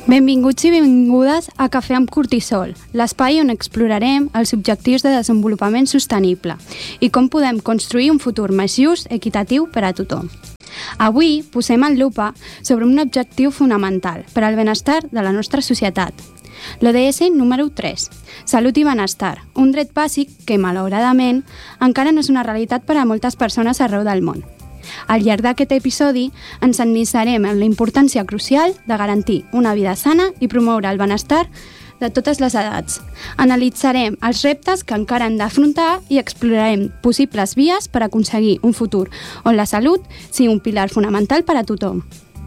Benvinguts i benvingudes a Cafè amb Cortisol, l'espai on explorarem els objectius de desenvolupament sostenible i com podem construir un futur més just, equitatiu per a tothom. Avui posem el lupa sobre un objectiu fonamental per al benestar de la nostra societat. L'ODS número 3, salut i benestar, un dret bàsic que, malauradament, encara no és una realitat per a moltes persones arreu del món. Al llarg d'aquest episodi ens endinsarem en la importància crucial de garantir una vida sana i promoure el benestar de totes les edats. Analitzarem els reptes que encara hem d'afrontar i explorarem possibles vies per aconseguir un futur on la salut sigui un pilar fonamental per a tothom.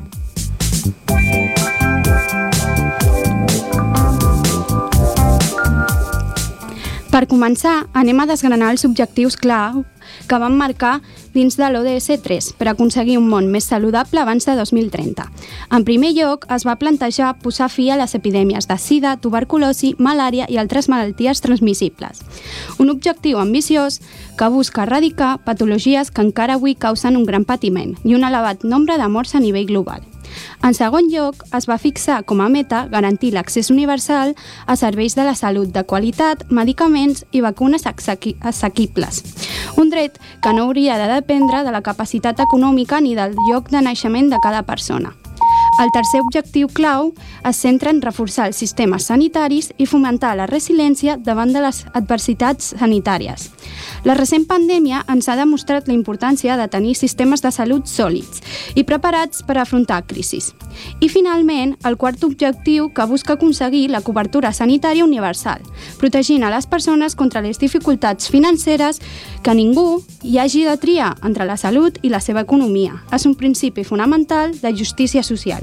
Per començar, anem a desgranar els objectius clau que van marcar dins de l'ODS 3 per aconseguir un món més saludable abans de 2030. En primer lloc, es va plantejar posar fi a les epidèmies de sida, tuberculosi, malària i altres malalties transmissibles. Un objectiu ambiciós que busca erradicar patologies que encara avui causen un gran patiment i un elevat nombre de morts a nivell global. En segon lloc, es va fixar com a meta garantir l'accés universal a serveis de la salut de qualitat, medicaments i vacunes assequibles. Un dret que no hauria de dependre de la capacitat econòmica ni del lloc de naixement de cada persona. El tercer objectiu clau es centra en reforçar els sistemes sanitaris i fomentar la resiliència davant de les adversitats sanitàries. La recent pandèmia ens ha demostrat la importància de tenir sistemes de salut sòlids i preparats per afrontar crisis. I finalment, el quart objectiu que busca aconseguir la cobertura sanitària universal, protegint a les persones contra les dificultats financeres que ningú hi hagi de triar entre la salut i la seva economia. És un principi fonamental de justícia social.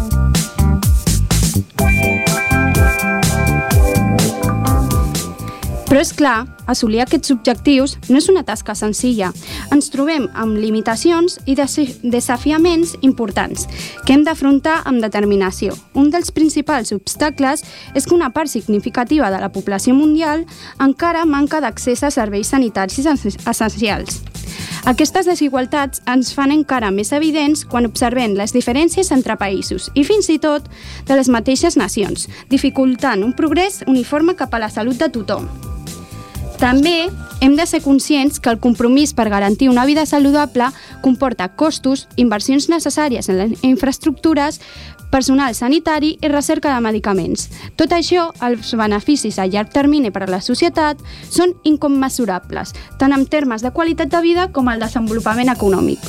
Però és clar, assolir aquests objectius no és una tasca senzilla. Ens trobem amb limitacions i desafiaments importants que hem d'afrontar amb determinació. Un dels principals obstacles és que una part significativa de la població mundial encara manca d'accés a serveis sanitaris essencials. Aquestes desigualtats ens fan encara més evidents quan observem les diferències entre països i fins i tot de les mateixes nacions, dificultant un progrés uniforme cap a la salut de tothom. També hem de ser conscients que el compromís per garantir una vida saludable comporta costos, inversions necessàries en les infraestructures, personal sanitari i recerca de medicaments. Tot això, els beneficis a llarg termini per a la societat són incommensurables, tant en termes de qualitat de vida com el desenvolupament econòmic.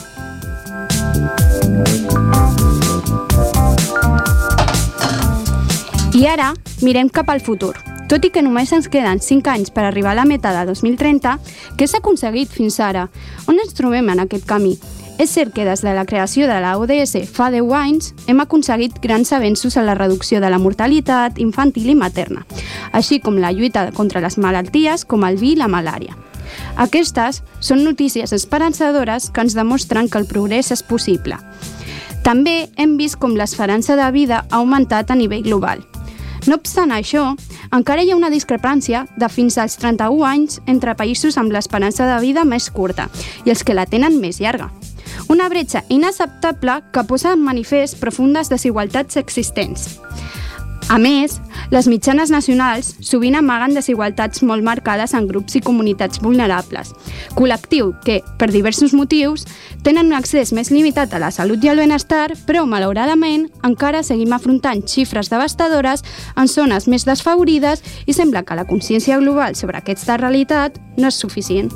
I ara mirem cap al futur. Tot i que només ens queden 5 anys per arribar a la meta de 2030, què s'ha aconseguit fins ara? On ens trobem en aquest camí? És cert que des de la creació de la ODS fa 10 anys hem aconseguit grans avenços en la reducció de la mortalitat infantil i materna, així com la lluita contra les malalties com el vi i la malària. Aquestes són notícies esperançadores que ens demostren que el progrés és possible. També hem vist com l'esperança de vida ha augmentat a nivell global. No obstant això, encara hi ha una discrepància de fins als 31 anys entre països amb l'esperança de vida més curta i els que la tenen més llarga. Una bretxa inacceptable que posa en manifest profundes desigualtats existents. A més, les mitjanes nacionals sovint amaguen desigualtats molt marcades en grups i comunitats vulnerables, col·lectiu que, per diversos motius, tenen un accés més limitat a la salut i al benestar, però, malauradament, encara seguim afrontant xifres devastadores en zones més desfavorides i sembla que la consciència global sobre aquesta realitat no és suficient.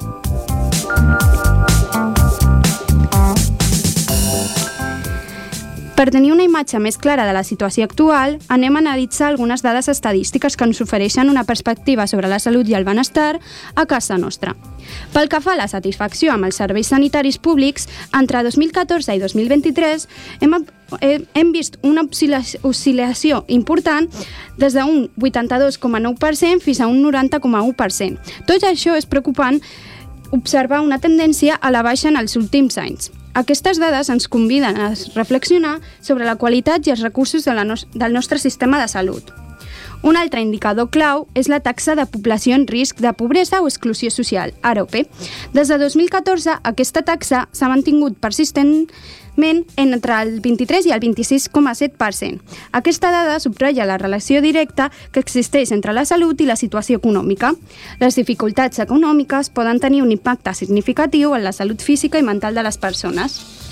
Per tenir una imatge més clara de la situació actual, anem a analitzar algunes dades estadístiques que ens ofereixen una perspectiva sobre la salut i el benestar a casa nostra. Pel que fa a la satisfacció amb els serveis sanitaris públics, entre 2014 i 2023 hem vist una oscil·lació important des d'un 82,9% fins a un 90,1%. Tot això és preocupant observar una tendència a la baixa en els últims anys. Aquestes dades ens conviden a reflexionar sobre la qualitat i els recursos del nostre sistema de salut. Un altre indicador clau és la taxa de població en risc de pobresa o exclusió social, AROP. Des de 2014, aquesta taxa s'ha mantingut persistent entre el 23 i el 26,7%. Aquesta dada subratlla la relació directa que existeix entre la salut i la situació econòmica. Les dificultats econòmiques poden tenir un impacte significatiu en la salut física i mental de les persones.